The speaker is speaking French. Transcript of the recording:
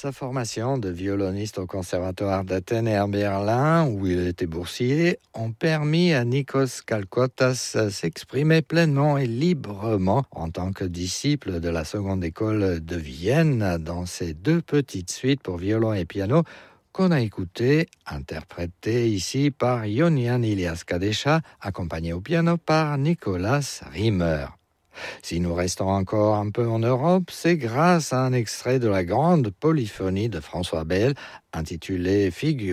Sa formation de violoniste au Conservatoire d'Athènes et à Berlin, où il était boursier, ont permis à Nikos Kalkotas de s'exprimer pleinement et librement en tant que disciple de la seconde école de Vienne dans ses 2 petites suites pour violon et piano qu'on a écoutées, interprétées ici par Ionian Ilias Kadesha, accompagné au piano par Nicolas Riemer. Si nous restons encore un peu en Europe, c'est grâce à un extrait de la grande polyphonie de François Bell, intitulé Figure